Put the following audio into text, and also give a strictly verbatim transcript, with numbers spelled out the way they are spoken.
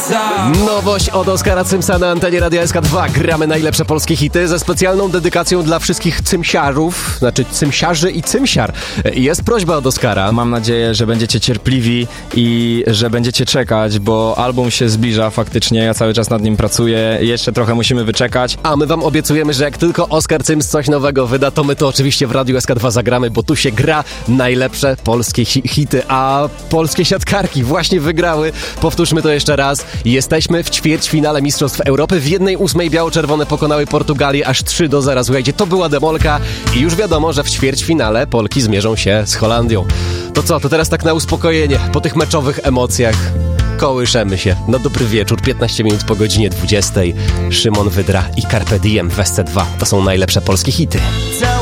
Nowość od Oskara Cymsa na antenie Radia S K dwa. Gramy najlepsze polskie hity ze specjalną dedykacją dla wszystkich cymsiarów, znaczy cymsiarzy i cymsiar. Jest prośba od Oskara. Mam nadzieję, że będziecie cierpliwi i że będziecie czekać, bo album się zbliża faktycznie, ja cały czas nad nim pracuję, jeszcze trochę musimy wyczekać. A my wam obiecujemy, że jak tylko Oskar Cyms coś nowego wyda, to my to oczywiście w Radiu S K dwa zagramy, bo tu się gra najlepsze polskie hi- hity, a polskie siatkarki właśnie wygrały. Powtórzmy to jeszcze raz. Jesteśmy w ćwierćfinale Mistrzostw Europy. W jednej ósmej biało-czerwone pokonały Portugalię aż trzy do zera. Słuchajcie, to była demolka i już wiadomo, że w ćwierćfinale Polki zmierzą się z Holandią. To co, to teraz tak na uspokojenie, po tych meczowych emocjach kołyszemy się. Na dobry wieczór, piętnaście minut po godzinie dwudziestej. Szymon Wydra i Carpe Diem w S C dwa. To są najlepsze polskie hity.